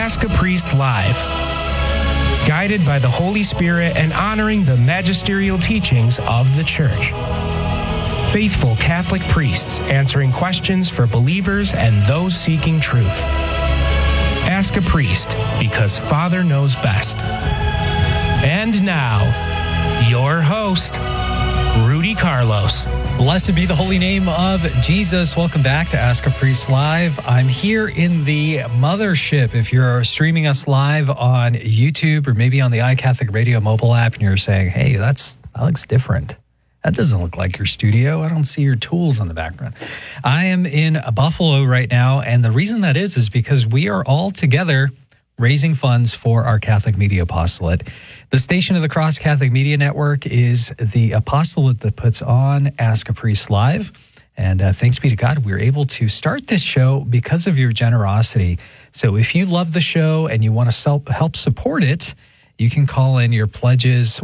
Ask a Priest Live. Guided by the Holy Spirit and honoring the magisterial teachings of the Church. Faithful Catholic priests answering questions for believers and those seeking truth. Ask a Priest, because Father knows best. And now, your host, Rudy Carlos. Blessed be the holy name of Jesus. Welcome back to Ask a Priest Live. I'm here in the mothership. If you're streaming us live on YouTube or maybe on the iCatholic Radio mobile app and you're saying, hey, that looks different. That doesn't look like your studio. I don't see your tools on the background. I am in Buffalo right now, and the reason that is because we are all together raising funds for our Catholic Media Apostolate. The Station of the Cross Catholic Media Network is the apostolate that puts on Ask a Priest Live. And thanks be to God, we were able to start this show because of your generosity. So if you love the show and you want to help support it, you can call in your pledges,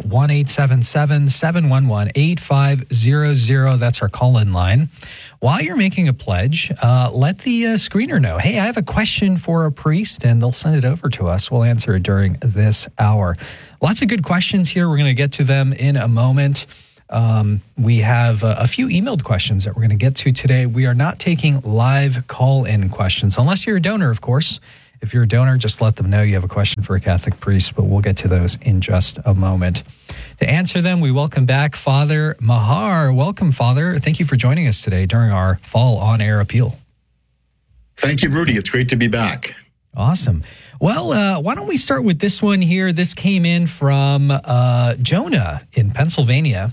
1-877-711-8500. That's our call-in line. While you're making a pledge, let the screener know, hey, I have a question for a priest, and they'll send it over to us. We'll answer it during this hour. Lots of good questions here. We're going to get to them in a moment. We have a few emailed questions that we're going to get to today. We are not taking live call-in questions, unless you're a donor, of course. If you're a donor, just let them know you have a question for a Catholic priest, but we'll get to those in just a moment. To answer them, we welcome back Father Mahar. Welcome, Father. Thank you for joining us today during our fall on-air appeal. Thank you, Rudy. It's great to be back. Awesome. Well, why don't we start with this one here? This came in from Jonah in Pennsylvania.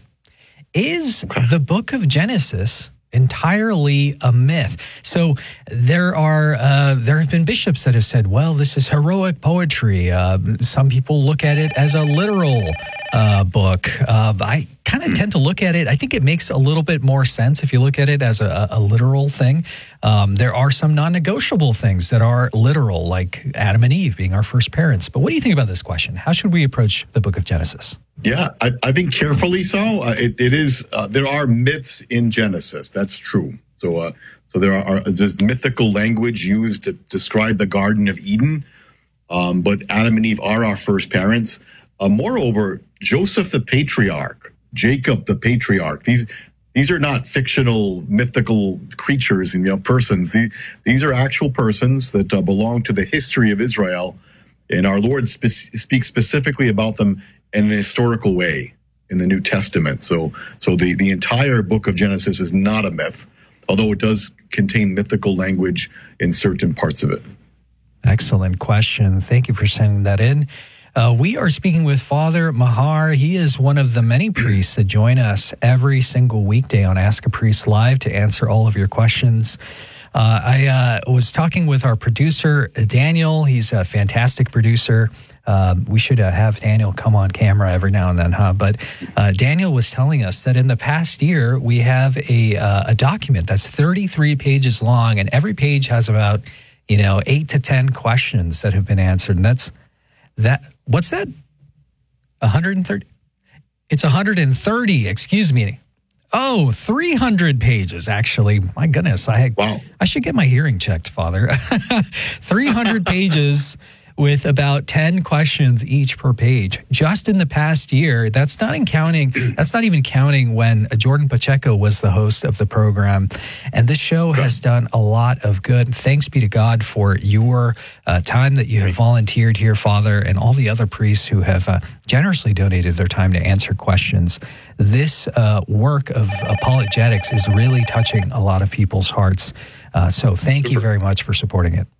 Is the book of Genesis entirely a myth? So there have been bishops that have said, well, this is heroic poetry. Some people look at it as a literal book. I kind of tend to look at it, I think it makes a little bit more sense if you look at it as a literal thing. There are some non-negotiable things that are literal, like Adam and Eve being our first parents. But what do you think about this question? How should we approach the book of Genesis? Yeah, I think carefully so. It is. There are myths in Genesis. That's true. So there's mythical language used to describe the Garden of Eden. But Adam and Eve are our first parents. Moreover, Joseph the patriarch, Jacob the patriarch. These are not fictional, mythical creatures and persons. These are actual persons that belong to the history of Israel, and our Lord speaks specifically about them in an historical way in the New Testament. So the entire book of Genesis is not a myth, although it does contain mythical language in certain parts of it. Excellent question. Thank you for sending that in. We are speaking with Father Mahar. He is one of the many priests that join us every single weekday on Ask a Priest Live to answer all of your questions. I was talking with our producer, Daniel. He's a fantastic producer. We should have Daniel come on camera every now and then, huh? But Daniel was telling us that in the past year, we have a document that's 33 pages long, and every page has about 8 to 10 questions that have been answered. And what's that? 130? It's 130, excuse me. Oh, 300 pages, actually. My goodness, I should get my hearing checked, Father. 300 pages with about 10 questions each per page. Just in the past year, that's not even counting when Jordan Pacheco was the host of the program. And this show has done a lot of good. Thanks be to God for your time that you have volunteered here, Father, and all the other priests who have generously donated their time to answer questions. This work of apologetics is really touching a lot of people's hearts. So thank you very much for supporting it.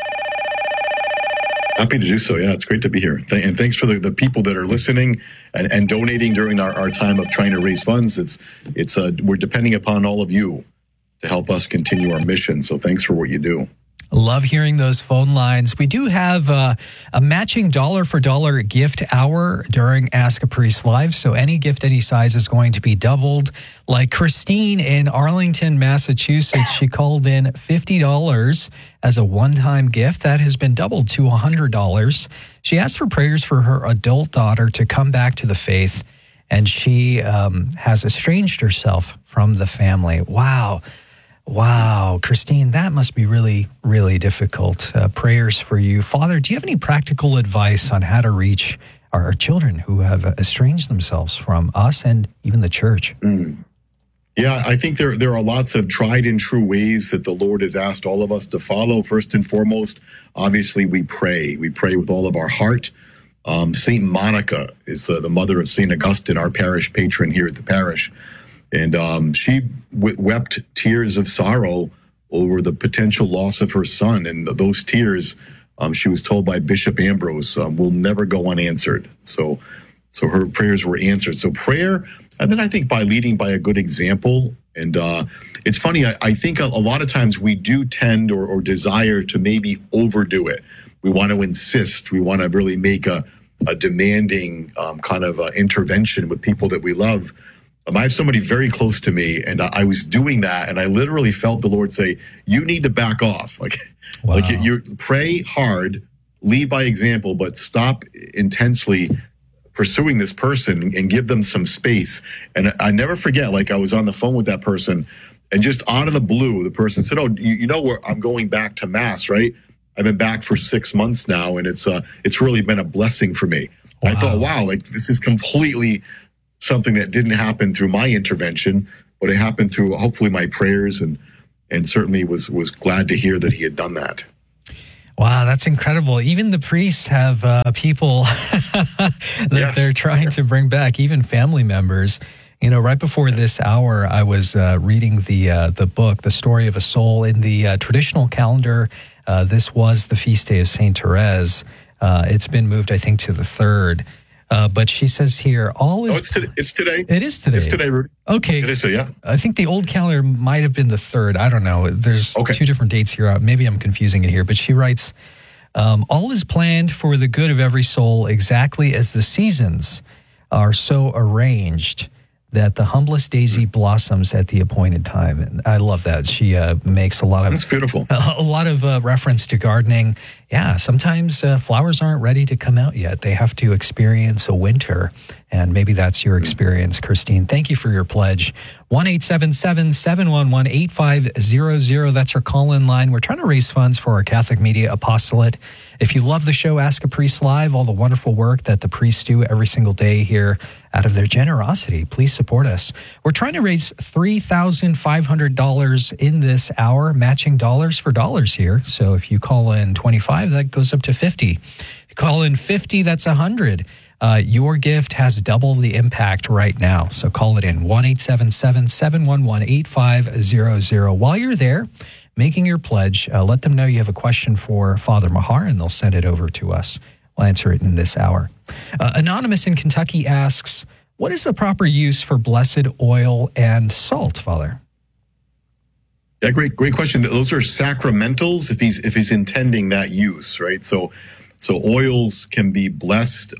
Happy to do so. Yeah, it's great to be here. And thanks for the people that are listening and donating during our time of trying to raise funds. We're depending upon all of you to help us continue our mission. So thanks for what you do. Love hearing those phone lines. We do have a matching dollar for dollar gift hour during Ask a Priest Live. So any gift, any size is going to be doubled. Like Christine in Arlington, Massachusetts, she called in $50 as a one-time gift. That has been doubled to $100. She asked for prayers for her adult daughter to come back to the faith, and she has estranged herself from the family. Wow. Wow, Christine, that must be really, really difficult. Prayers for you. Father, do you have any practical advice on how to reach our children who have estranged themselves from us and even the church? Yeah, I think there are lots of tried and true ways that the Lord has asked all of us to follow. First and foremost, obviously, we pray. We pray with all of our heart. Saint Monica is the mother of Saint Augustine, our parish patron here at the parish. And she wept tears of sorrow over the potential loss of her son. And those tears, she was told by Bishop Ambrose, will never go unanswered. So her prayers were answered. So prayer, and then I think by leading by a good example. And it's funny, I think a lot of times we do tend or desire to maybe overdo it. We want to insist. We want to really make a demanding kind of intervention with people that we love. I have somebody very close to me, and I was doing that, and I literally felt the Lord say, "You need to back off." Wow. Like you pray hard, lead by example, but stop intensely pursuing this person and give them some space. And I never forget, like I was on the phone with that person, and just out of the blue, the person said, "Oh, you know where I'm going back to Mass, right? I've been back for 6 months now, and it's really been a blessing for me." Wow. I thought, wow, like this is completely something that didn't happen through my intervention, but it happened through hopefully my prayers, and certainly was glad to hear that he had done that. Wow, that's incredible. Even the priests have people that they're trying to bring back, even family members. You know, right before this hour, I was reading the book, The Story of a Soul. In the traditional calendar, this was the feast day of Saint Therese. It's been moved, I think, to the 3rd. But she says here, all is... Oh, it's today. It is today. It's today, Rudy. Okay. It is today, yeah. I think the old calendar might have been the 3rd. I don't know. There's two different dates here. Maybe I'm confusing it here. But she writes, all is planned for the good of every soul, exactly as the seasons are so arranged that the humblest daisy blossoms at the appointed time. And I love that. She makes a lot of... That's beautiful. A lot of reference to gardening. Yeah, sometimes flowers aren't ready to come out yet. They have to experience a winter. And maybe that's your experience, Christine. Thank you for your pledge. 1-877-711-8500. That's our call-in line. We're trying to raise funds for our Catholic Media Apostolate. If you love the show, Ask a Priest Live, all the wonderful work that the priests do every single day here, out of their generosity, please support us. We're trying to raise $3,500 in this hour, matching dollars for dollars here. So if you call in 25, that goes up to 50. If you call in 50, that's 100. Your gift has double the impact right now. So call it in, 1-877-711-8500. While you're there making your pledge, let them know you have a question for Father Mahar, and they'll send it over to us. We'll answer it in this hour. Anonymous in Kentucky asks, what is the proper use for blessed oil and salt, Father? Yeah, great question. Those are sacramentals if he's intending that use, right? So oils can be blessed,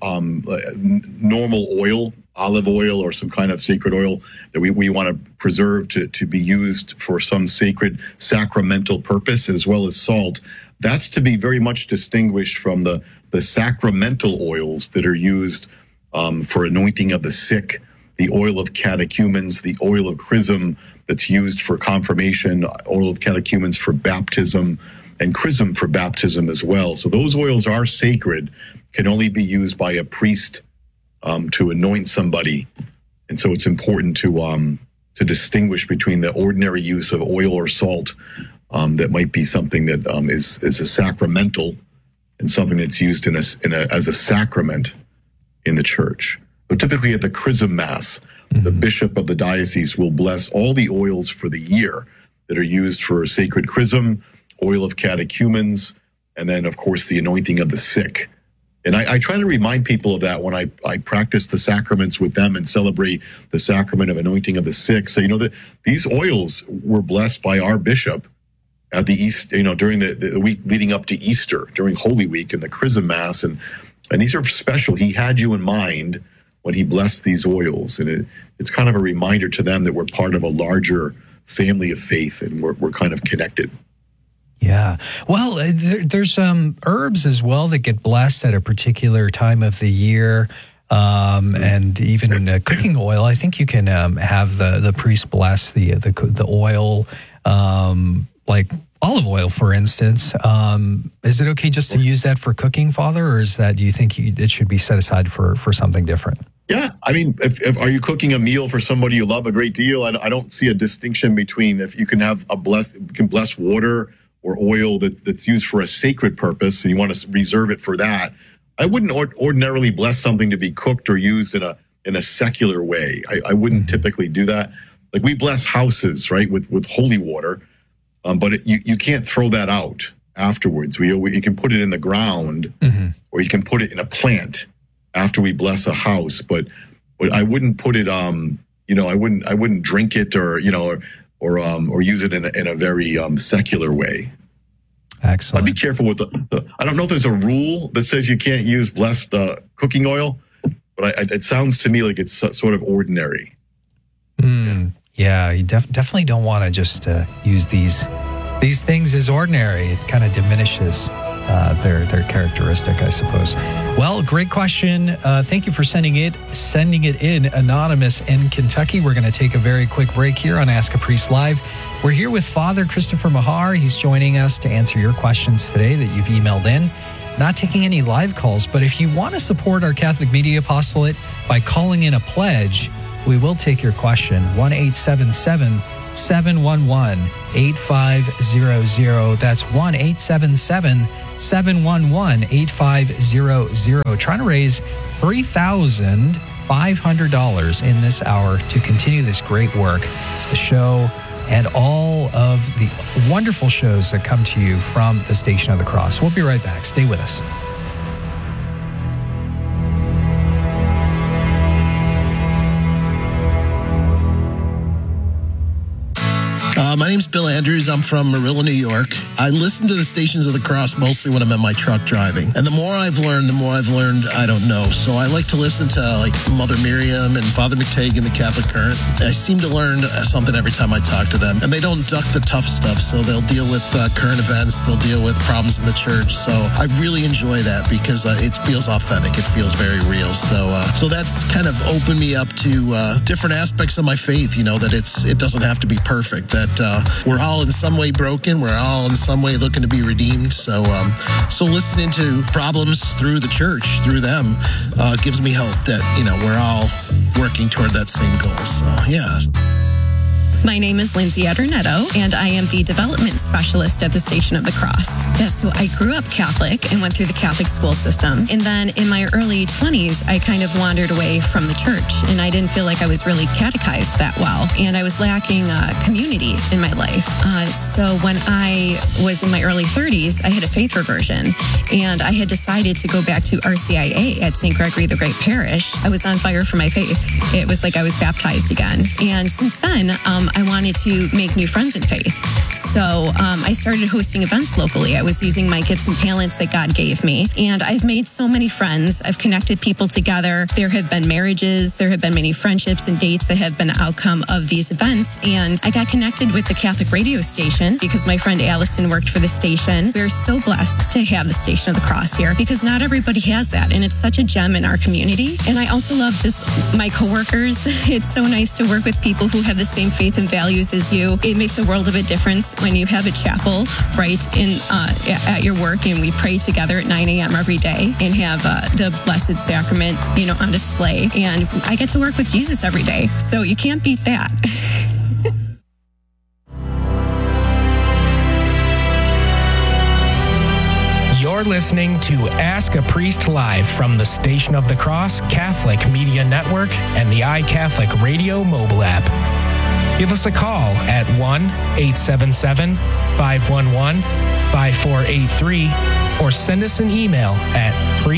normal oil, olive oil, or some kind of sacred oil that we want to preserve to be used for some sacred sacramental purpose, as well as salt. That's to be very much distinguished from the sacramental oils that are used for anointing of the sick, the oil of catechumens, the oil of chrism that's used for confirmation, oil of catechumens for baptism, and chrism for baptism as well. So those oils are sacred, can only be used by a priest to anoint somebody. And so it's important to distinguish between the ordinary use of oil or salt that might be something that is a sacramental, and something that's used as a sacrament in the church. But typically at the chrism mass, the bishop of the diocese will bless all the oils for the year that are used for sacred chrism, oil of catechumens, and then, of course, the anointing of the sick. And I try to remind people of that when I practice the sacraments with them and celebrate the sacrament of anointing of the sick. So, that these oils were blessed by our bishop at the East, during the week leading up to Easter, during Holy Week and the Chrism Mass. And these are special. He had you in mind when he blessed these oils. And it's kind of a reminder to them that we're part of a larger family of faith, and we're kind of connected. Yeah. Well, there's herbs as well that get blessed at a particular time of the year. And even cooking oil. I think you can have the priest bless the oil like olive oil, for instance. Is it okay just to use that for cooking, Father, or do you think it should be set aside for something different? Yeah, I mean, if are you cooking a meal for somebody you love a great deal? I don't see a distinction between if you can have bless water or oil that's used for a sacred purpose and you want to reserve it for that. I wouldn't ordinarily bless something to be cooked or used in a secular way. I wouldn't typically do that. Like we bless houses, right, with holy water, but you can't throw that out afterwards. You can put it in the ground, or you can put it in a plant after we bless a house. But I wouldn't put it, I wouldn't drink it or use it in a very secular way. Excellent. I'd be careful with I don't know if there's a rule that says you can't use blessed cooking oil, but it sounds to me like it's sort of ordinary. Yeah, you definitely don't want to just use these things as ordinary. It kind of diminishes their characteristic, I suppose. Well, great question. Thank you for sending it in, Anonymous in Kentucky. We're going to take a very quick break here on Ask a Priest Live. We're here with Father Christopher Mahar. He's joining us to answer your questions today that you've emailed in. Not taking any live calls, but if you want to support our Catholic Media Apostolate by calling in a pledge, we will take your question. 1-877-711-8500. That's 1-877-711-8500. Trying to raise $3,500 in this hour to continue this great work, the show, and all of the wonderful shows that come to you from the Station of the Cross. We'll be right back. Stay with us. My name's Bill Andrews. I'm from Marilla, New York. I listen to the Stations of the Cross mostly when I'm in my truck driving. And the more I've learned, I don't know. So I like to listen to like Mother Miriam and Father McTague in the Catholic Current. I seem to learn something every time I talk to them. And they don't duck the tough stuff. So they'll deal with current events. They'll deal with problems in the church. So I really enjoy that because it feels authentic. It feels very real. So that's kind of opened me up to different aspects of my faith, that it doesn't have to be perfect, that we're all in some way broken. We're all in some way looking to be redeemed. So listening to problems through the church, through them, gives me hope that, we're all working toward that same goal. So, yeah. My name is Lindsay Adornetto, and I am the development specialist at the Station of the Cross. Yes, so I grew up Catholic and went through the Catholic school system. And then in my early 20s, I kind of wandered away from the church, and I didn't feel like I was really catechized that well. And I was lacking community in my life. So when I was in my early 30s, I had a faith reversion, and I had decided to go back to RCIA at St. Gregory the Great Parish. I was on fire for my faith. It was like I was baptized again. And since then, I wanted to make new friends in faith. So I started hosting events locally. I was using my gifts and talents that God gave me. And I've made so many friends. I've connected people together. There have been marriages. There have been many friendships and dates that have been the outcome of these events. And I got connected with the Catholic radio station because my friend Allison worked for the station. We're so blessed to have the Station of the Cross here because not everybody has that. And it's such a gem in our community. And I also love just my coworkers. It's so nice to work with people who have the same faith and values as you. It makes a world of a difference when you have a chapel right in at your work, and we pray together at 9 a.m. every day and have the Blessed Sacrament, on display. And I get to work with Jesus every day, so you can't beat that. You're listening to Ask a Priest Live from the Station of the Cross Catholic Media Network and the iCatholic Radio mobile app. Give us a call at 1-877-511-5483 or send us an email at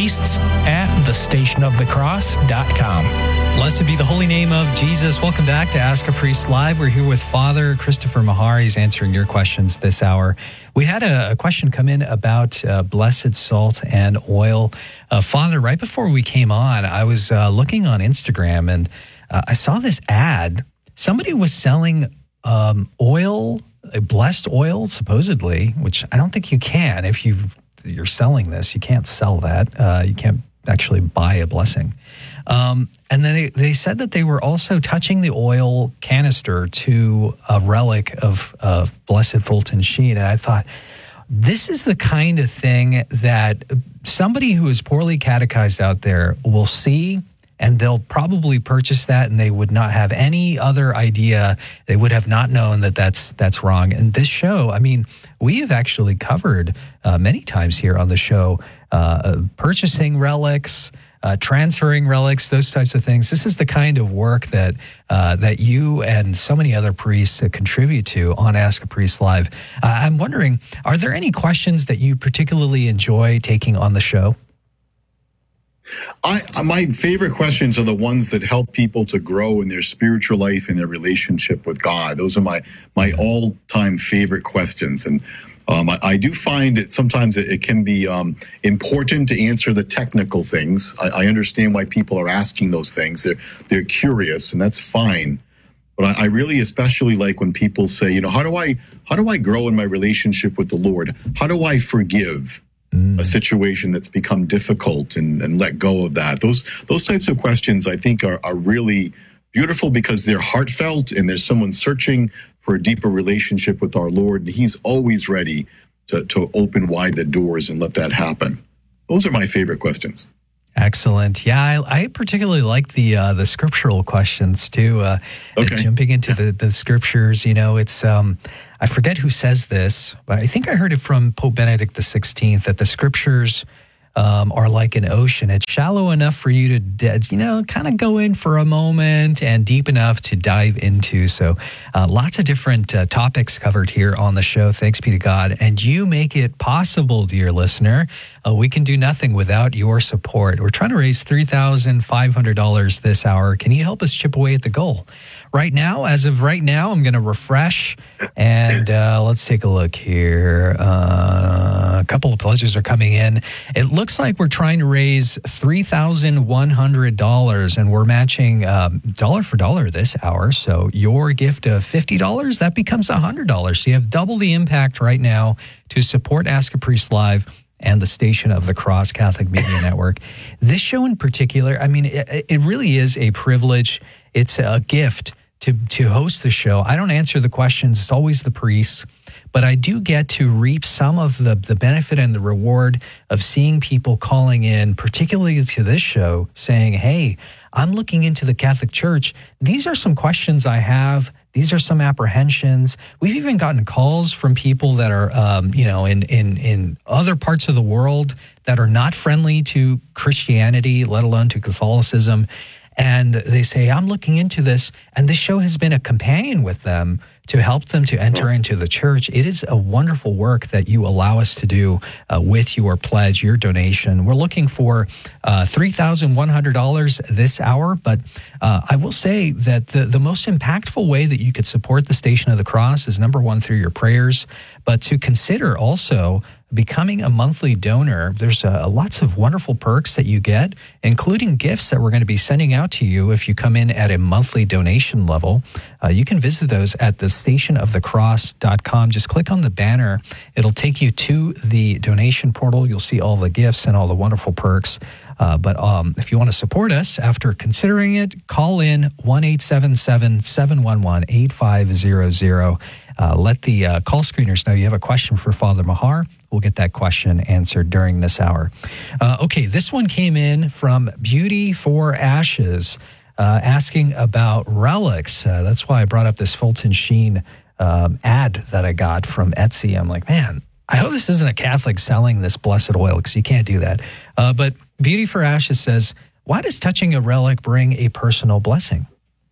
priests@thestationofthecross.com. Blessed be the holy name of Jesus. Welcome back to Ask a Priest Live. We're here with Father Christopher Mahar. He's answering your questions this hour. We had a question come in about blessed salt and oil. Father, right before we came on, I was looking on Instagram and I saw this ad. Somebody was selling oil, a blessed oil, supposedly, which I don't think you can. If you're selling this, you can't sell that. You can't actually buy a blessing. And then they said that they were also touching the oil canister to a relic of Blessed Fulton Sheen. And I thought, this is the kind of thing that somebody who is poorly catechized out there will see, and they'll probably purchase that, and they would not have any other idea. They would have not known that that's wrong. And this show, I mean, we have actually covered many times here on the show purchasing relics, transferring relics, those types of things. This is the kind of work that that you and so many other priests contribute to on Ask a Priest Live. I'm wondering, are there any questions that you particularly enjoy taking on the show? My favorite questions are the ones that help people to grow in their spiritual life and their relationship with God. Those are my all-time favorite questions. And I do find that sometimes it can be important to answer the technical things. I understand why people are asking those things. They're curious, and that's fine. But I really especially like when people say, you know, how do I grow in my relationship with the Lord? How do I forgive a situation that's become difficult and let go of that? Those types of questions I think are really beautiful because they're heartfelt, and there's someone searching for a deeper relationship with our Lord, and He's always ready to open wide the doors and let that happen. Those are my favorite questions. Excellent. Yeah, I particularly like the scriptural questions too. Okay. Jumping into the scriptures, you know, it's I forget who says this, but I think I heard it from Pope Benedict XVI that the scriptures are like an ocean. It's shallow enough for you to, kind of go in for a moment, and deep enough to dive into. So lots of different topics covered here on the show. Thanks be to God. And you make it possible, dear listener. We can do nothing without your support. We're trying to raise $3,500 this hour. Can you help us chip away at the goal? As of right now, I'm going to refresh, and let's take a look here. A couple of pledges are coming in. It looks like we're trying to raise $3,100, and we're matching dollar for dollar this hour. So your gift of $50, that becomes $100. So you have double the impact right now to support Ask a Priest Live and the Station of the Cross Catholic Media Network. This show in particular, I mean, it really is a privilege. It's a gift to host the show. I don't answer the questions. It's always the priests. But I do get to reap some of the benefit and the reward of seeing people calling in, particularly to this show, saying, hey, I'm looking into the Catholic Church. These are some questions I have. These are some apprehensions. We've even gotten calls from people that are, in other parts of the world that are not friendly to Christianity, let alone to Catholicism. And they say, I'm looking into this, and this show has been a companion with them to help them to enter into the church. It is a wonderful work that you allow us to do with your pledge, your donation. We're looking for $3,100 this hour, but I will say that the most impactful way that you could support the Station of the Cross is, number one, through your prayers, but to consider also becoming a monthly donor. There's lots of wonderful perks that you get, including gifts that we're going to be sending out to you if you come in at a monthly donation level. You can visit those at thestationofthecross.com. Just click on the banner. It'll take you to the donation portal. You'll see all the gifts and all the wonderful perks. But if you want to support us after considering it, call in 1-877-711-8500. Let the call screeners know you have a question for Father Mahar. We'll get that question answered during this hour. Okay, this one came in from Beauty for Ashes, asking about relics. That's why I brought up this Fulton Sheen ad that I got from Etsy. I'm like, man, I hope this isn't a Catholic selling this blessed oil, because you can't do that. But Beauty for Ashes says, why does touching a relic bring a personal blessing?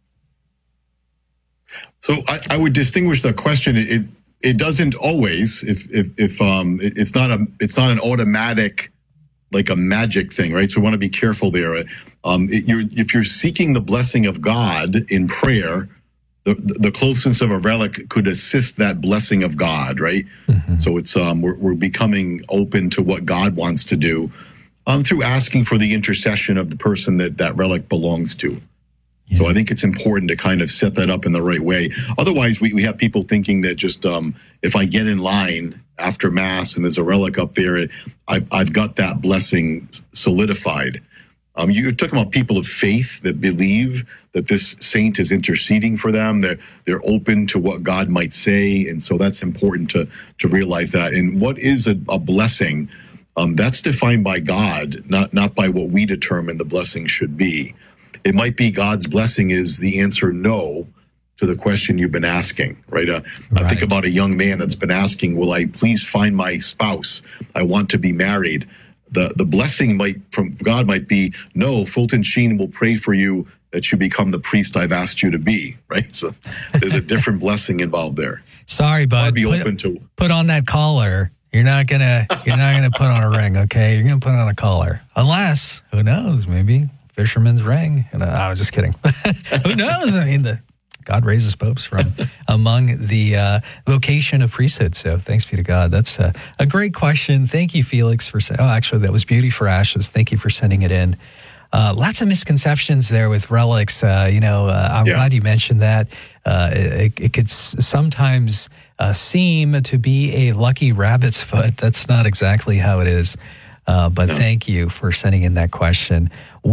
So I would distinguish the question. It doesn't always. If it's not an automatic, like a magic thing, right? So we want to be careful there. If you're seeking the blessing of God in prayer, the closeness of a relic could assist that blessing of God, right? Mm-hmm. So it's we're becoming open to what God wants to do through asking for the intercession of the person that relic belongs to. So I think it's important to kind of set that up in the right way. Otherwise, we have people thinking that just if I get in line after Mass and there's a relic up there, I've got that blessing solidified. You're talking about people of faith that believe that this saint is interceding for them. They're open to what God might say, and so that's important to realize that. And what is a blessing? That's defined by God, not by what we determine the blessing should be. It might be God's blessing is the answer no to the question you've been asking, right? I think about a young man that's been asking, will I please find my spouse? I want to be married. The blessing from God might be, no, Fulton Sheen will pray for you that you become the priest I've asked you to be, right? So there's a different blessing involved there. Sorry, bud. Put on that collar. You're not gonna put on a ring, okay? You're gonna put on a collar, unless, who knows? Maybe fisherman's ring. And I was just kidding. Who knows? I mean, God raises popes from among the vocation of priesthood. So thanks be to God. That's a great question. Thank you, Felix, for saying. Oh, actually, that was Beauty for Ashes. Thank you for sending it in. Lots of misconceptions there with relics. I'm glad you mentioned that. It could sometimes seem to be a lucky rabbit's foot. That's not exactly how it is. But thank you for sending in that question.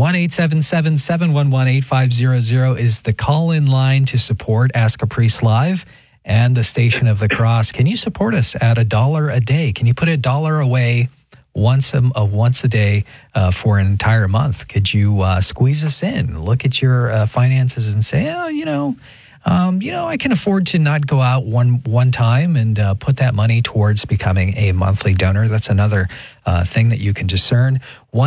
1-877-711-8500 is the call-in line to support Ask a Priest Live and the Station of the Cross. Can you support us at $1 a day? Can you put $1 away once a day for an entire month? Could you squeeze us in? Look at your finances and say, I can afford to not go out one time and put that money towards becoming a monthly donor. That's another thing that you can discern.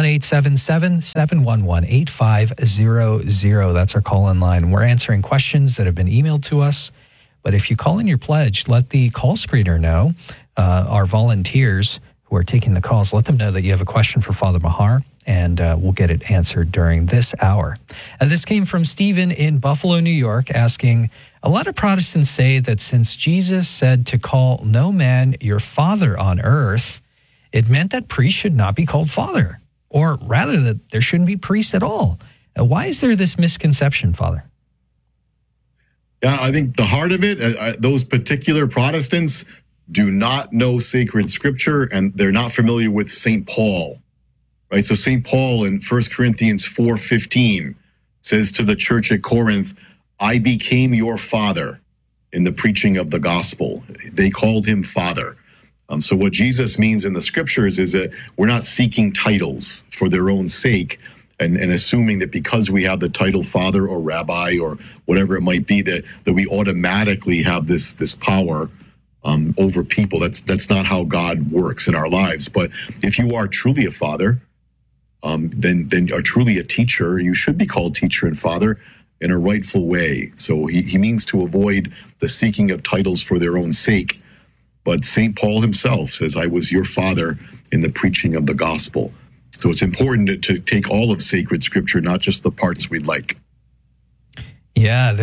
1-877-711-8500. That's our call-in line. We're answering questions that have been emailed to us. But if you call in your pledge, let the call screener know, our volunteers who are taking the calls, let them know that you have a question for Father Mahar, and we'll get it answered during this hour. This came from Stephen in Buffalo, New York, asking, a lot of Protestants say that since Jesus said to call no man your father on earth, it meant that priests should not be called father, or rather that there shouldn't be priests at all. Why is there this misconception, Father? Yeah, I think the heart of it, those particular Protestants do not know sacred scripture, and they're not familiar with St. Paul. Right, so St. Paul in 1 Corinthians 4:15 says to the church at Corinth, I became your father in the preaching of the gospel. They called him father. So what Jesus means in the scriptures is that we're not seeking titles for their own sake and assuming that because we have the title father or rabbi or whatever it might be, that we automatically have this power over people. That's not how God works in our lives. But if you are truly a father, then are truly a teacher, you should be called teacher and father in a rightful way. So he means to avoid the seeking of titles for their own sake. But St. Paul himself says, I was your father in the preaching of the gospel. So it's important to take all of sacred scripture, not just the parts we'd like. Yeah,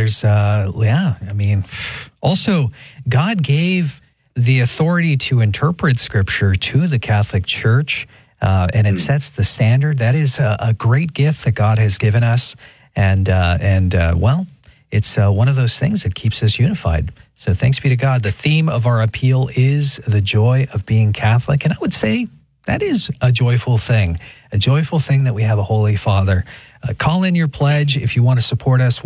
also, God gave the authority to interpret scripture to the Catholic Church. And it sets the standard. That is a great gift that God has given us. And it's one of those things that keeps us unified. So thanks be to God. The theme of our appeal is the joy of being Catholic. And I would say that is a joyful thing that we have a Holy Father. Call in your pledge if you want to support us,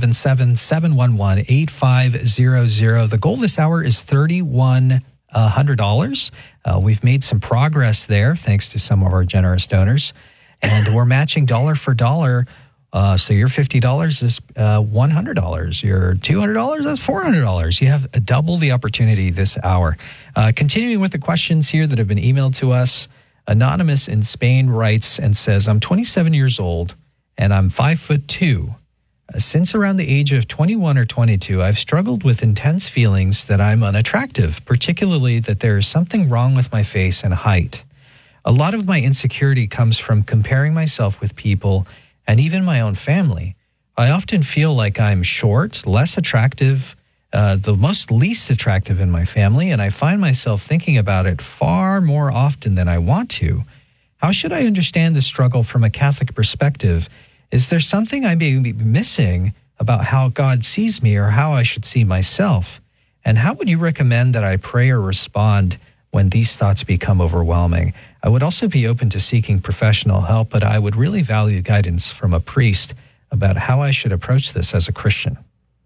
1-877-711-8500. The goal this hour is $3,100. We've made some progress there thanks to some of our generous donors, and we're matching dollar for dollar. So your $50 is $100. Your $200, that's $400. You have double the opportunity this hour. Continuing with the questions here that have been emailed to us, Anonymous in Spain writes and says, I'm 27 years old and I'm 5'2". Since around the age of 21 or 22, I've struggled with intense feelings that I'm unattractive, particularly that there is something wrong with my face and height. A lot of my insecurity comes from comparing myself with people and even my own family. I often feel like I'm short, less attractive, the most least attractive in my family, and I find myself thinking about it far more often than I want to. How should I understand the struggle from a Catholic perspective? Is there something I may be missing about how God sees me or how I should see myself? And how would you recommend that I pray or respond when these thoughts become overwhelming? I would also be open to seeking professional help, but I would really value guidance from a priest about how I should approach this as a Christian.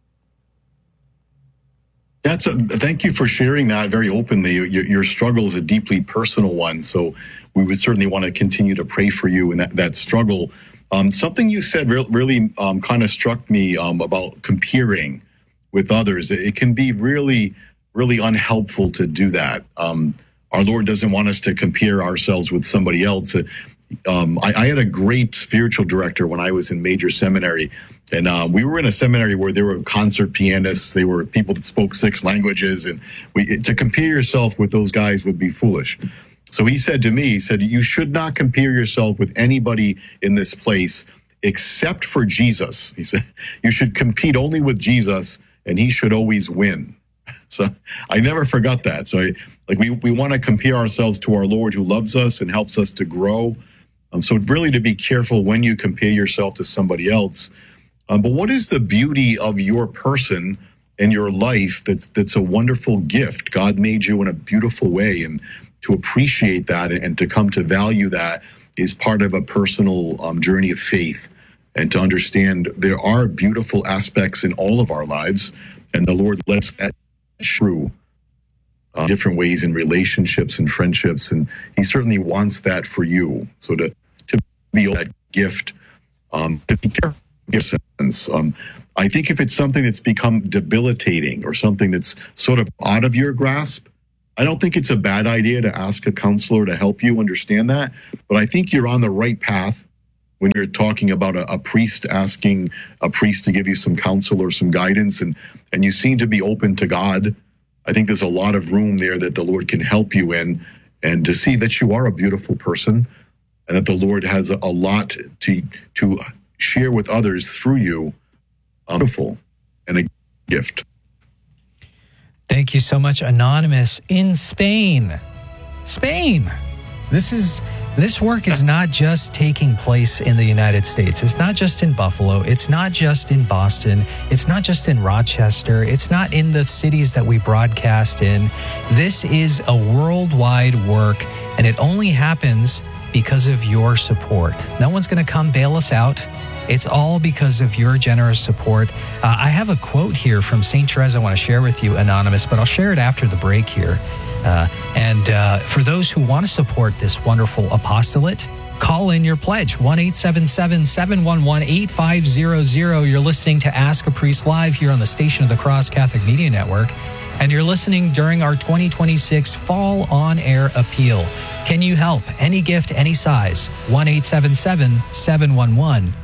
Thank you for sharing that very openly. Your struggle is a deeply personal one, so we would certainly want to continue to pray for you in that struggle. Something you said really kind of struck me about comparing with others. It can be really, really unhelpful to do that. Our Lord doesn't want us to compare ourselves with somebody else. I had a great spiritual director when I was in major seminary, and we were in a seminary where there were concert pianists. They were people that spoke 6 languages, and to compare yourself with those guys would be foolish. So he said to me, you should not compare yourself with anybody in this place except for Jesus. He said, you should compete only with Jesus, and he should always win. So I never forgot that. So we want to compare ourselves to our Lord who loves us and helps us to grow. So really to be careful when you compare yourself to somebody else. But what is the beauty of your person and your life that's a wonderful gift? God made you in a beautiful way, and to appreciate that and to come to value that is part of a personal journey of faith, and to understand there are beautiful aspects in all of our lives, and the Lord lets that true different ways in relationships and friendships, and he certainly wants that for you. So to be that gift, to be careful. I think if it's something that's become debilitating or something that's sort of out of your grasp, I don't think it's a bad idea to ask a counselor to help you understand that. But I think you're on the right path when you're talking about a priest asking a priest to give you some counsel or some guidance, and you seem to be open to God. I think there's a lot of room there that the Lord can help you in, and to see that you are a beautiful person and that the Lord has a lot to share with others through you. Beautiful and a gift. Thank you so much, Anonymous in Spain. Spain. This work is not just taking place in the United States. It's not just in Buffalo. It's not just in Boston. It's not just in Rochester. It's not in the cities that we broadcast in. This is a worldwide work, and it only happens because of your support. No one's going to come bail us out. It's all because of your generous support. I have a quote here from St. Therese I want to share with you, Anonymous, but I'll share it after the break here. And for those who want to support this wonderful apostolate, call in your pledge, 1-877-711-8500. You're listening to Ask a Priest Live here on the Station of the Cross Catholic Media Network, and you're listening during our 2026 Fall On Air Appeal. Can you help? Any gift, any size, 1-877-711-8500.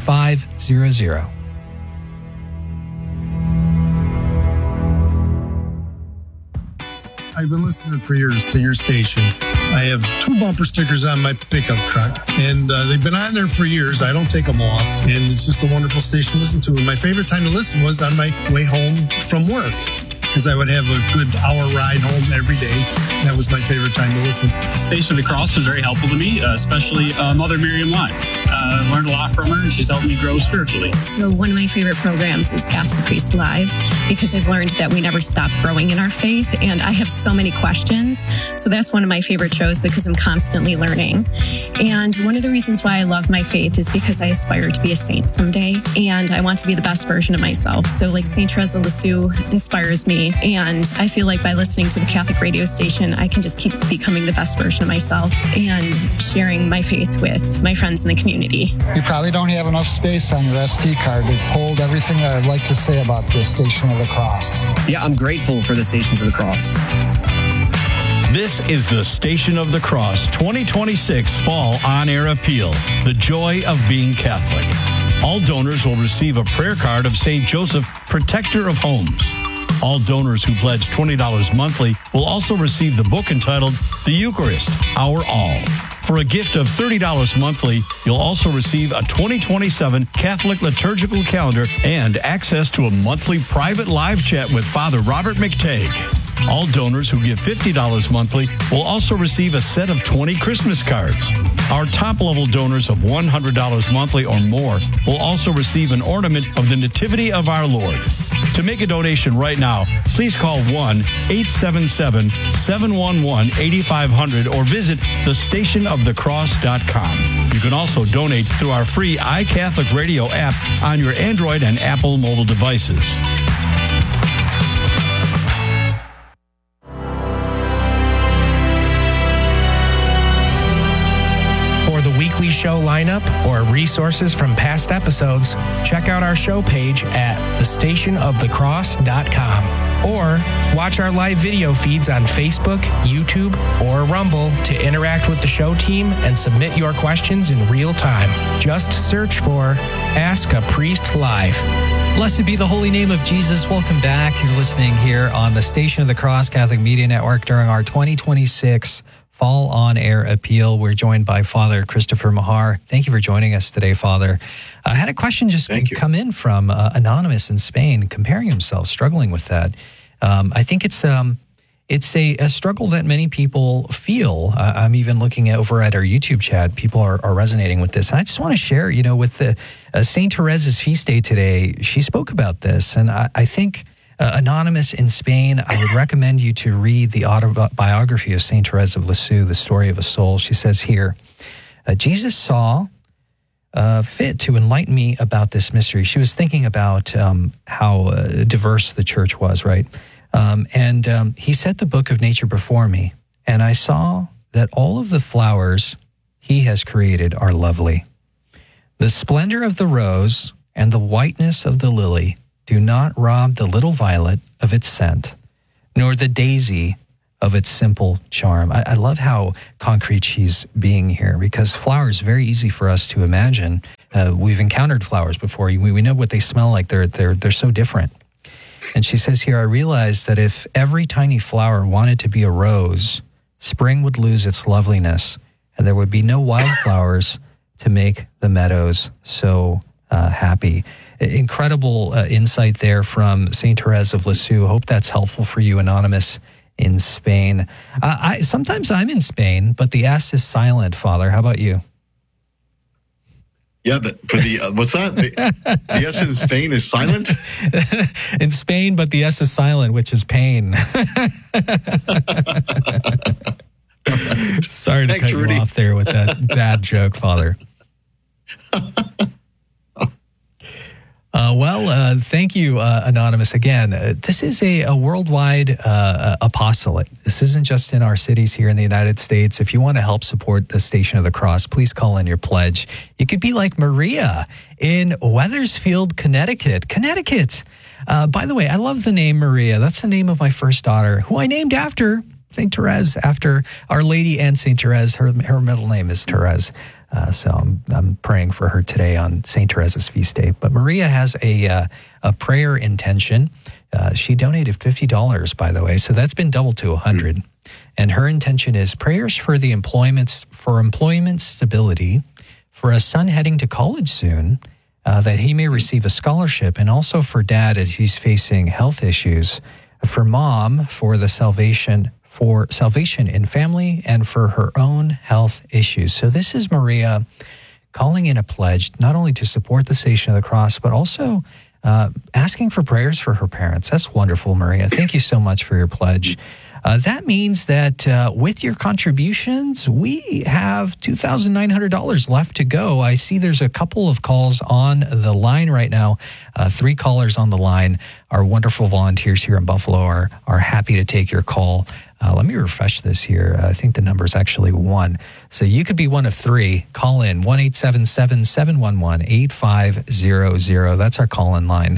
I've been listening for years to your station. I have 2 bumper stickers on my pickup truck, and they've been on there for years. I don't take them off, and it's just a wonderful station to listen to. And my favorite time to listen was on my way home from work, because I would have a good hour ride home every day. That was my favorite time to listen. Station of the Cross was very helpful to me, especially Mother Miriam Live. Learned a lot from her, and she's helped me grow spiritually. So one of my favorite programs is Ask a Priest Live, because I've learned that we never stop growing in our faith, and I have so many questions. So that's one of my favorite shows because I'm constantly learning. And one of the reasons why I love my faith is because I aspire to be a saint someday, and I want to be the best version of myself. So like St. Therese of Lisieux inspires me, and I feel like by listening to the Catholic radio station, I can just keep becoming the best version of myself and sharing my faith with my friends in the community. You probably don't have enough space on your SD card to hold everything that I'd like to say about the Station of the Cross. Yeah, I'm grateful for the Stations of the Cross. This is the Station of the Cross 2026 Fall On Air Appeal, the joy of being Catholic. All donors will receive a prayer card of St. Joseph, Protector of Homes. All donors who pledge $20 monthly will also receive the book entitled The Eucharist, Our All. For a gift of $30 monthly, you'll also receive a 2027 Catholic liturgical calendar and access to a monthly private live chat with Father Robert McTagg. All donors who give $50 monthly will also receive a set of 20 Christmas cards. Our top-level donors of $100 monthly or more will also receive an ornament of the Nativity of our Lord. To make a donation right now, please call 1-877-711-8500 or visit thestationofthecross.com. You can also donate through our free iCatholic Radio app on your Android and Apple mobile devices. Weekly show lineup or resources from past episodes, check out our show page at thestationofthecross.com or watch our live video feeds on Facebook, YouTube, or Rumble to interact with the show team and submit your questions in real time. Just search for Ask a Priest Live. Blessed be the holy name of Jesus. Welcome back. You're listening here on the Station of the Cross Catholic Media Network during our 2026 Fall On Air Appeal. We're joined by Father Christopher Mahar. Thank you for joining us today, Father. I had a question just come in from Anonymous in Spain, comparing himself, struggling with that. I think it's a struggle that many people feel. I'm even looking over at our YouTube chat. People are resonating with this. And I just want to share, with the St. Therese's feast day today, she spoke about this. And I think Anonymous in Spain, I would recommend you to read the autobiography of St. Therese of Lisieux, The Story of a Soul. She says here, Jesus saw fit to enlighten me about this mystery. She was thinking about how diverse the church was, right? And he set the book of nature before me, and I saw that all of the flowers he has created are lovely. The splendor of the rose and the whiteness of the lily do not rob the little violet of its scent, nor the daisy of its simple charm. I love how concrete she's being here, because flowers, very easy for us to imagine. We've encountered flowers before. We know what they smell like. They're so different. And she says here, I realized that if every tiny flower wanted to be a rose, spring would lose its loveliness, and there would be no wildflowers to make the meadows so happy. Incredible insight there from St. Therese of Lisieux. Hope that's helpful for you, Anonymous in Spain. Sometimes I'm in Spain, but the S is silent, Father. How about you? Yeah, what's that? The S in Spain is silent? In Spain, but the S is silent, which is pain. Sorry to cut you off there with that bad joke, Father. Thank you, Anonymous. Again, this is a worldwide apostolate. This isn't just in our cities here in the United States. If you want to help support the Station of the Cross, please call in your pledge. You could be like Maria in Wethersfield, Connecticut. By the way, I love the name Maria. That's the name of my first daughter, who I named after St. Therese, after Our Lady and St. Therese. Her middle name is Therese. So I'm praying for her today on St. Therese's feast day. But Maria has a prayer intention. She donated $50, by the way, so that's been doubled to $100. And her intention is prayers for the employment stability, for a son heading to college soon, that he may receive a scholarship, and also for dad as he's facing health issues, for mom for salvation in family, and for her own health issues. So this is Maria calling in a pledge, not only to support the Station of the Cross, but also asking for prayers for her parents. That's wonderful, Maria. Thank you so much for your pledge. That means that with your contributions, we have $2,900 left to go. I see there's a couple of calls on the line right now. 3 callers on the line. Our wonderful volunteers here in Buffalo are happy to take your call. Let me refresh this here. I think the number is actually 1. So you could be one of 3. Call in 1-877-711-8500. That's our call-in line.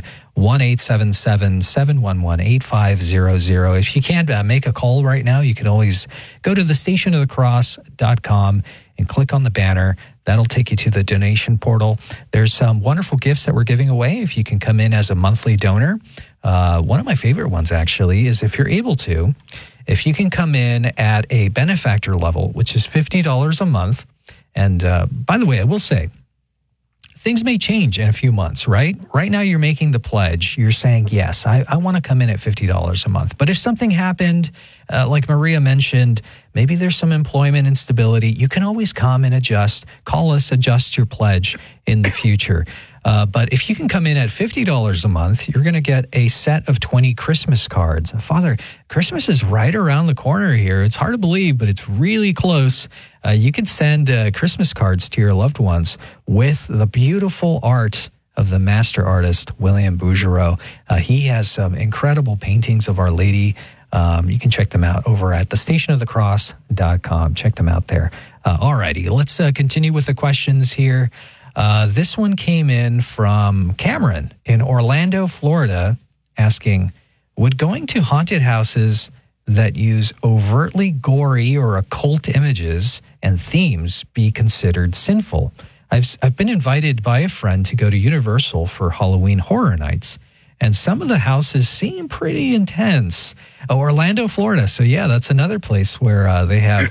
1-877-711-8500. If you can't make a call right now, you can always go to thestationofthecross.com and click on the banner. That'll take you to the donation portal. There's some wonderful gifts that we're giving away if you can come in as a monthly donor. One of my favorite ones, actually, is if you're able to, if you can come in at a benefactor level, which is $50 a month. And by the way, I will say, things may change in a few months, right? Right now you're making the pledge. You're saying, yes, I want to come in at $50 a month. But if something happened, like Maria mentioned, maybe there's some employment instability, you can always come and adjust. Call us, adjust your pledge in the future. But if you can come in at $50 a month, you're going to get a set of 20 Christmas cards. Father, Christmas is right around the corner here. It's hard to believe, but it's really close. You can send Christmas cards to your loved ones with the beautiful art of the master artist, William Bouguereau. He has some incredible paintings of Our Lady. You can check them out over at thestationofthecross.com. Check them out there. All righty, let's continue with the questions here. This one came in from Cameron in Orlando, Florida, asking, would going to haunted houses that use overtly gory or occult images and themes be considered sinful? I've been invited by a friend to go to Universal for Halloween Horror Nights, and some of the houses seem pretty intense. Orlando, Florida. So yeah, that's another place where they have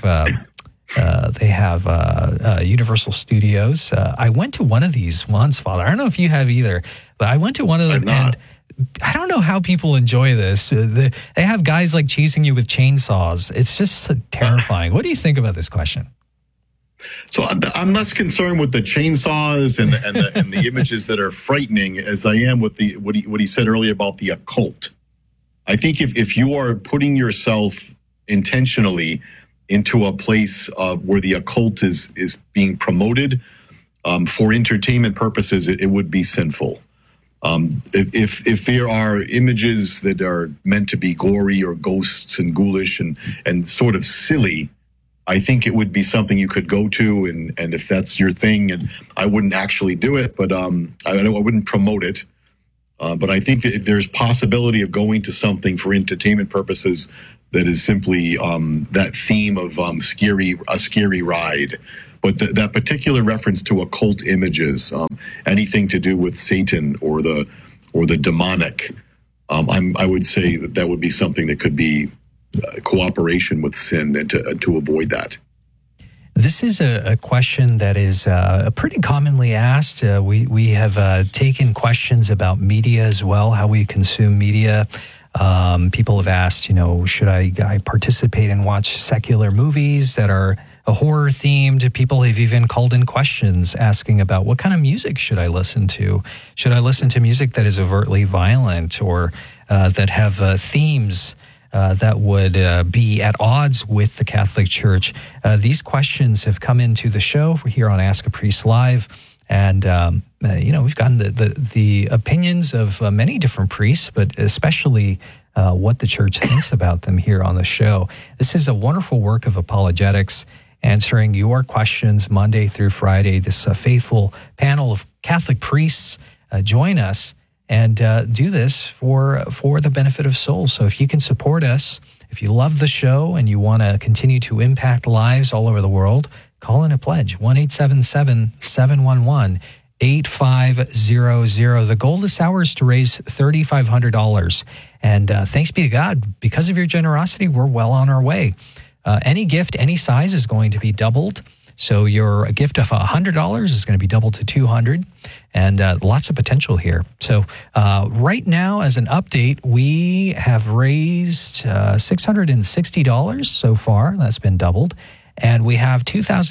Universal Studios. I went to one of these once, Father. I don't know if you have either, but I went to one of them, and I don't know how people enjoy this. They have guys like chasing you with chainsaws. It's just terrifying. What do you think about this question? So I'm less concerned with the chainsaws and the images that are frightening as I am with what he said earlier about the occult. I think if you are putting yourself intentionally into a place where the occult is being promoted for entertainment purposes, it would be sinful. If there are images that are meant to be gory or ghosts and ghoulish and sort of silly, I think it would be something you could go to, and if that's your thing, and I wouldn't actually do it, but I wouldn't promote it. But I think that there's possibility of going to something for entertainment purposes that is simply that theme of a scary ride. But that particular reference to occult images, anything to do with Satan or the demonic, I would say that would be something that could be cooperation with sin, and to avoid that. This is a question that is pretty commonly asked. We have taken questions about media as well, how we consume media. People have asked, should I participate and watch secular movies that are horror themed? People have even called in questions asking about what kind of music should I listen to? Should I listen to music that is overtly violent or that have themes that would be at odds with the Catholic Church? These questions have come into the show here on Ask a Priest Live, and we've gotten the opinions of many different priests, but especially what the Church thinks about them here on the show. This is a wonderful work of apologetics, answering your questions Monday through Friday. This faithful panel of Catholic priests join us and do this for the benefit of souls. So if you can support us, if you love the show and you want to continue to impact lives all over the world, call in a pledge, 1-877-711-8500. The goal this hour is to raise $3,500. And thanks be to God, because of your generosity, we're well on our way. Any gift, any size is going to be doubled. So your gift of $100 is going to be doubled to $200, and lots of potential here. So right now, as an update, we have raised $660 so far. That's been doubled. And we have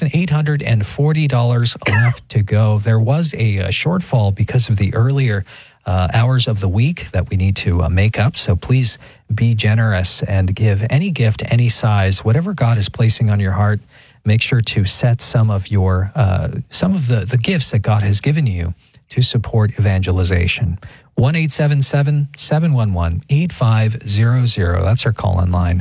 $2,840 left to go. There was a shortfall because of the earlier hours of the week that we need to make up. So please be generous and give any gift, any size, whatever God is placing on your heart. Make sure to set some of the gifts that God has given you to support evangelization. 1-877-711-8500. That's our call-in line.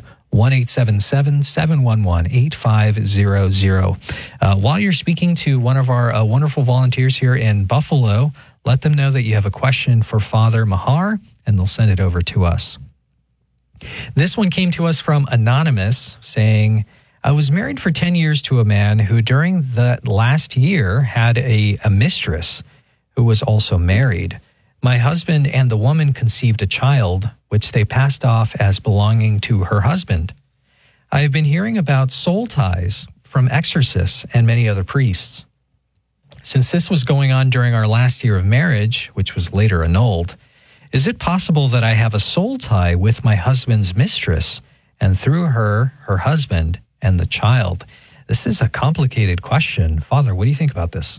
1-877-711-8500. While you're speaking to one of our wonderful volunteers here in Buffalo, let them know that you have a question for Father Mahar, and they'll send it over to us. This one came to us from Anonymous, saying, I was married for 10 years to a man who during the last year had a mistress who was also married. My husband and the woman conceived a child, which they passed off as belonging to her husband. I have been hearing about soul ties from exorcists and many other priests. Since this was going on during our last year of marriage, which was later annulled, is it possible that I have a soul tie with my husband's mistress and through her husband and the child? This is a complicated question. Father, what do you think about this?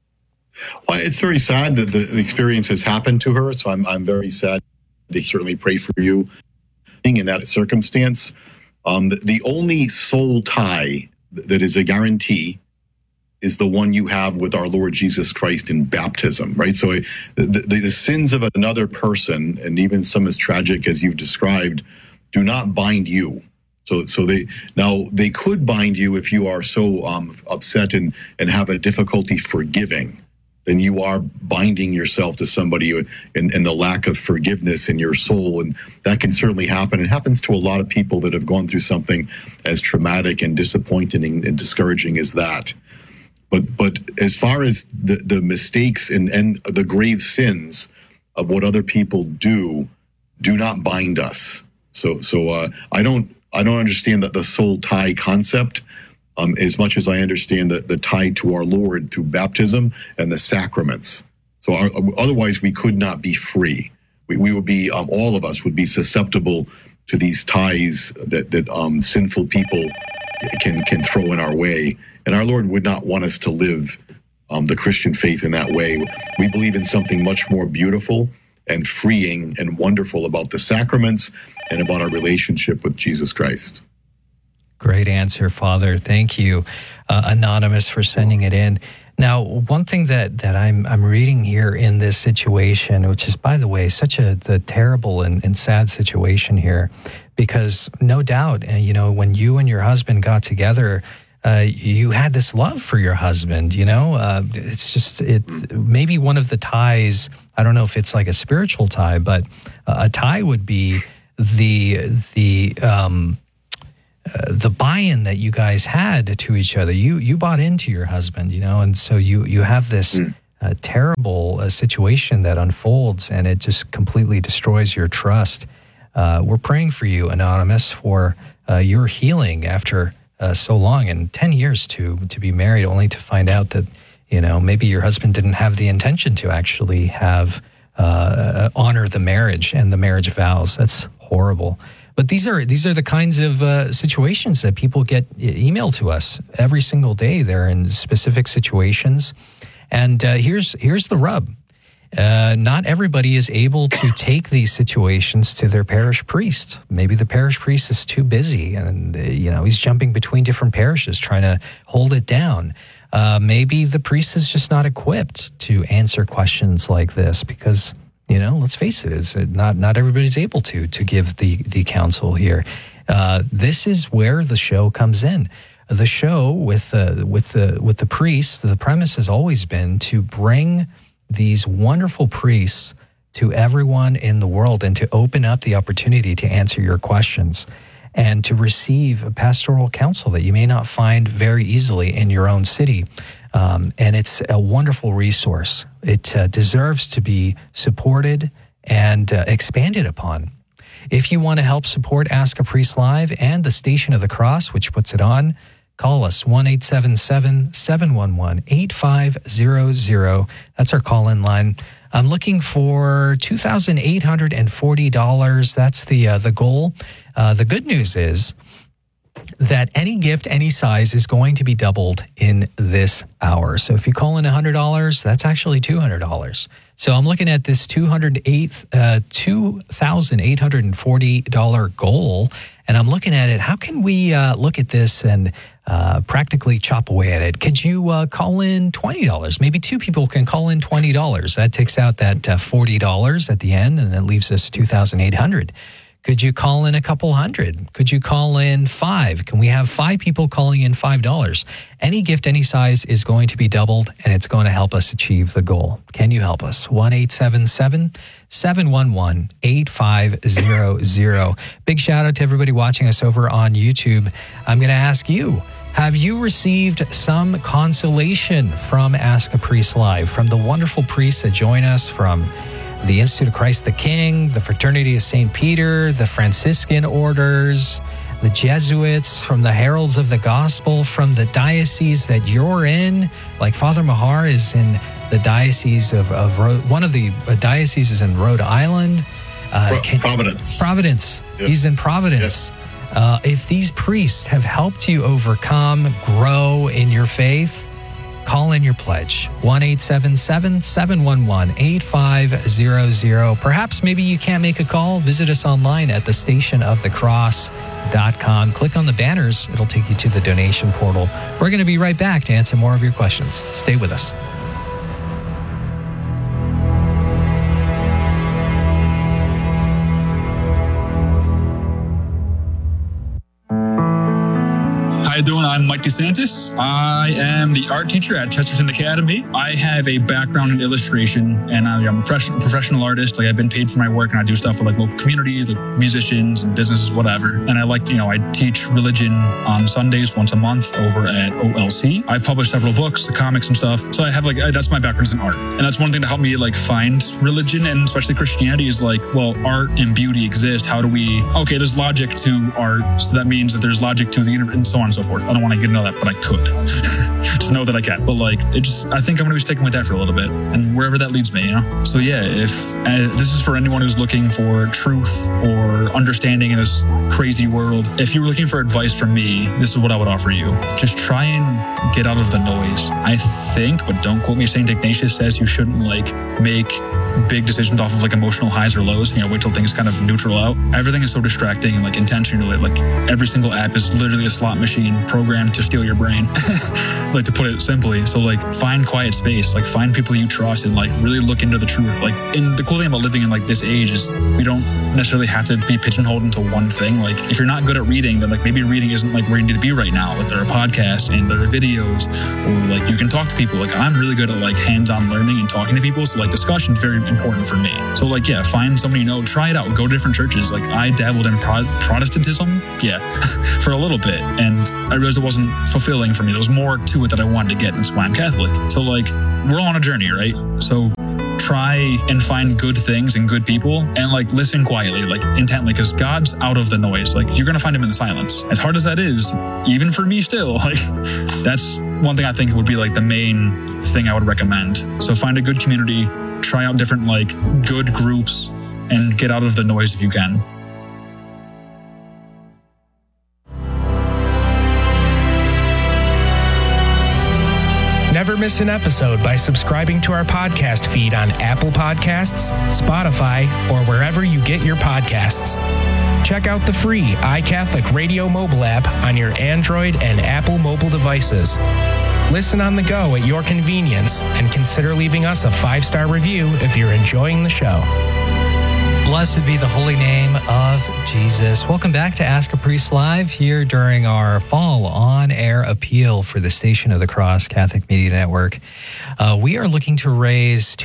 Well, it's very sad that the experience has happened to her, so I'm very sad. They certainly pray for you in that circumstance. The only soul tie that is a guarantee is the one you have with our Lord Jesus Christ in baptism, right? So the sins of another person, and even some as tragic as you've described, do not bind you. So they could bind you if you are so upset and have a difficulty forgiving. Then you are binding yourself to somebody and the lack of forgiveness in your soul. And that can certainly happen. It happens to a lot of people that have gone through something as traumatic and disappointing and discouraging as that. But as far as the mistakes and the grave sins of what other people do not bind us. So I don't understand that the soul tie concept. As much as I understand the tie to our Lord through baptism and the sacraments. So otherwise we could not be free. We would be, all of us would be susceptible to these ties that sinful people can throw in our way. And our Lord would not want us to live the Christian faith in that way. We believe in something much more beautiful and freeing and wonderful about the sacraments and about our relationship with Jesus Christ. Great answer, Father. Thank you, Anonymous, for sending it in. Now, one thing that I'm reading here in this situation, which is, by the way, such a terrible and sad situation here, because no doubt, when you and your husband got together, you had this love for your husband. It's just maybe one of the ties. I don't know if it's like a spiritual tie, but a tie would be the buy-in that you guys had to each other. You bought into your husband, and so you have this terrible situation that unfolds, and it just completely destroys your trust. We're praying for you, Anonymous, for your healing after so long, and 10 years to be married, only to find out that maybe your husband didn't have the intention to actually have honor the marriage and the marriage vows. That's horrible. But these are the kinds of situations that people get emailed to us every single day. They're in specific situations, and here's the rub: not everybody is able to take these situations to their parish priest. Maybe the parish priest is too busy, and he's jumping between different parishes trying to hold it down. Maybe the priest is just not equipped to answer questions like this because, let's face it, it's not everybody's able to give the counsel here. This is where the show comes in. The show with the priests, the premise has always been to bring these wonderful priests to everyone in the world and to open up the opportunity to answer your questions and to receive a pastoral counsel that you may not find very easily in your own city. And it's a wonderful resource. It deserves to be supported and expanded upon. If you want to help support Ask a Priest Live and the Station of the Cross, which puts it on, call us 1-877-711-8500. That's our call-in line. I'm looking for $2,840. That's the goal. The good news is that any gift, any size is going to be doubled in this hour. So if you call in $100, that's actually $200. So I'm looking at this $2,840 goal, and I'm looking at it. How can we look at this and practically chop away at it? Could you call in $20? Maybe two people can call in $20. That takes out that $40 at the end, and that leaves us $2,800. Could you call in a couple hundred? Could you call in 5? Can we have 5 people calling in $5? Any gift, any size is going to be doubled, and it's going to help us achieve the goal. Can you help us? 1-877-711-8500. Big shout out to everybody watching us over on YouTube. I'm going to ask you, have you received some consolation from Ask a Priest Live, from the wonderful priests that join us from the Institute of Christ the King, the Fraternity of St. Peter, the Franciscan Orders, the Jesuits, from the Heralds of the Gospel, from the diocese that you're in. Like Father Mahar is in the diocese of one of the dioceses is in Rhode Island. Providence. Providence. Yes. He's in Providence. Yes. If these priests have helped you overcome, grow in your faith, call in your pledge. 1-877-711-8500. Perhaps maybe you can't make a call. Visit us online at thestationofthecross.com. Click on the banners. It'll take you to the donation portal. We're going to be right back to answer more of your questions. Stay with us. How you doing? I'm Mike DeSantis. I am the art teacher at Chesterton Academy. I have a background in illustration, and I'm a professional artist. Like, I've been paid for my work, and I do stuff for like local community, like musicians and businesses, whatever. And I I teach religion on Sundays once a month over at OLC. I've published several books, comics and stuff. So I have that's my background in art, and that's one thing that helped me find religion, and especially Christianity, is well, art and beauty exist. How do we? Okay, there's logic to art, so that means that there's logic to the universe, and so on and so forth. I don't want to get into that, but I could. Just know that I can. But I think I'm going to be sticking with that for a little bit, and wherever that leads me, So yeah, if this is for anyone who's looking for truth or understanding in this crazy world, if you were looking for advice from me, this is what I would offer you. Just try and get out of the noise. I think, but don't quote me, St. Ignatius says you shouldn't make big decisions off of emotional highs or lows. Wait till things kind of neutral out. Everything is so distracting and intentionally. Every single app is literally a slot machine programmed to steal your brain. To put it simply. So find quiet space, find people you trust, and really look into the truth. And the cool thing about living in this age is we don't necessarily have to be pigeonholed into one thing. If you're not good at reading, then maybe reading isn't where you need to be right now. There are podcasts and there are videos, or you can talk to people. I'm really good at hands-on learning and talking to people. So discussion is very important for me. So find somebody you know, try it out, go to different churches. I dabbled in Protestantism, for a little bit, and I realized it wasn't fulfilling for me. There was more to it that I wanted to get, and that's why I'm Catholic. So we're all on a journey, right? So try and find good things and good people, and listen quietly, intently, because God's out of the noise. You're gonna find him in the silence. As hard as that is, even for me still, that's one thing I think would be the main thing I would recommend. So find a good community, try out different good groups, and get out of the noise if you can. Never miss an episode by subscribing to our podcast feed on Apple Podcasts, Spotify, or wherever you get your podcasts. Check out the free iCatholic Radio mobile app on your Android and Apple mobile devices. Listen on the go at your convenience, and consider leaving us a 5-star review if you're enjoying the show. Blessed be the holy name of Jesus. Welcome back to Ask a Priest Live here during our fall on-air appeal for the Station of the Cross Catholic Media Network. We are looking to raise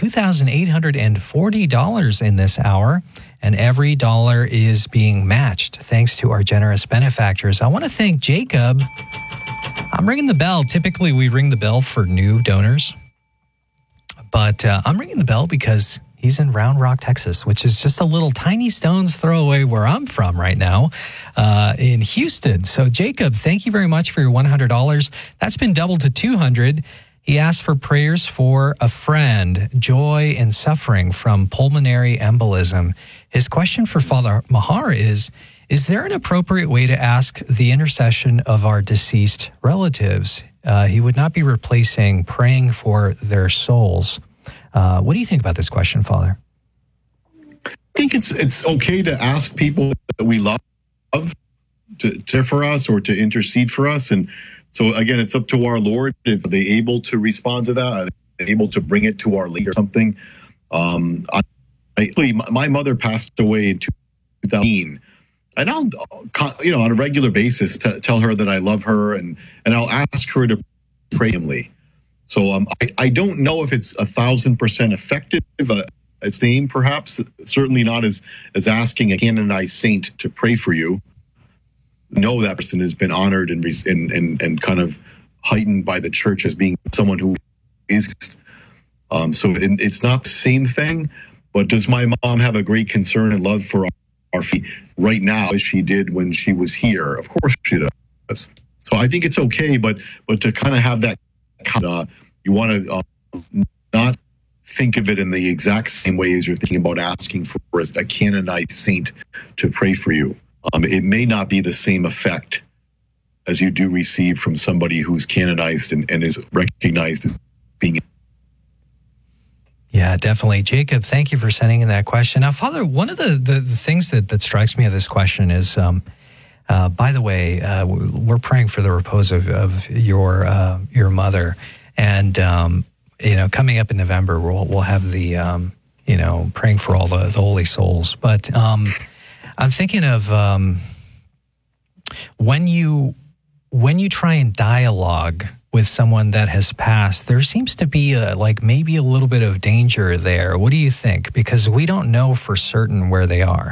$2,840 in this hour, and every dollar is being matched thanks to our generous benefactors. I want to thank Jacob. I'm ringing the bell. Typically, we ring the bell for new donors, but I'm ringing the bell because he's in Round Rock, Texas, which is just a little tiny stone's throw away where I'm from right now in Houston. So, Jacob, thank you very much for your $100. That's been doubled to $200. He asked for prayers for a friend, joy and suffering from pulmonary embolism. His question for Father Mahar is there an appropriate way to ask the intercession of our deceased relatives? He would not be replacing praying for their souls. What do you think about this question, Father? I think it's okay to ask people that we love to for us or to intercede for us. And so, again, it's up to our Lord. If they're able to respond to that, are they able to bring it to our leader or something? My mother passed away in 2000. And I'll, on a regular basis, tell her that I love her, and I'll ask her to pray himly. So I don't know if it's 1,000% effective. It's name, perhaps. Certainly not as asking a canonized saint to pray for you. Know that person has been honored and kind of heightened by the church as being someone who is. So it's not the same thing. But does my mom have a great concern and love for our feet right now as she did when she was here. Of course she does. So I think it's okay, but to kind of have that, you want to not think of it in the exact same way as you're thinking about asking for a canonized saint to pray for you. It may not be the same effect as you do receive from somebody who's canonized and is recognized as being. Yeah, definitely. Jacob, thank you for sending in that question. Now, Father, one of the things that strikes me of this question is, by the way, we're praying for the repose of your mother. And, coming up in November, we'll have the, praying for all the holy souls. But I'm thinking of when you try and dialogue with someone that has passed, there seems to be maybe a little bit of danger there. What do you think? Because we don't know for certain where they are.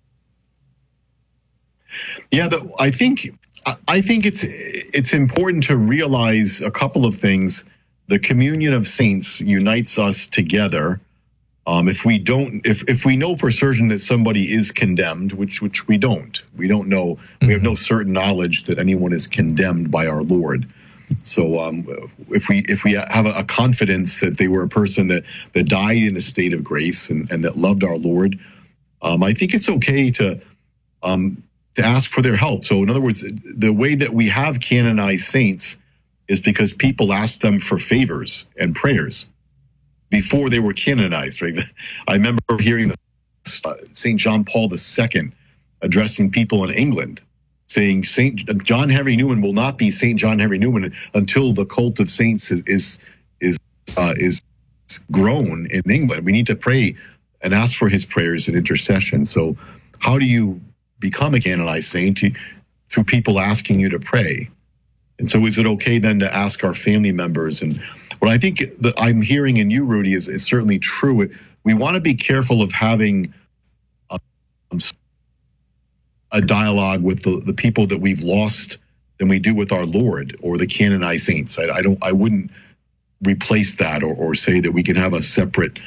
Yeah, I think it's important to realize a couple of things. The communion of saints unites us together. If we know for certain that somebody is condemned, which we don't know. Mm-hmm. We have no certain knowledge that anyone is condemned by our Lord. So if we have a confidence that they were a person that died in a state of grace and that loved our Lord, I think it's okay to ask for their help. So in other words, the way that we have canonized saints is because people asked them for favors and prayers before they were canonized, right? I remember hearing St. John Paul II addressing people in England, saying St. John Henry Newman will not be St. John Henry Newman until the cult of saints is grown in England. We need to pray and ask for his prayers and intercession. So how do you become a canonized saint? Through people asking you to pray. And so is it okay then to ask our family members? And what I think that I'm hearing in you, Rudy, is certainly true. We want to be careful of having a dialogue with the people that we've lost than we do with our Lord or the canonized saints. I wouldn't replace that or say that we can have a separate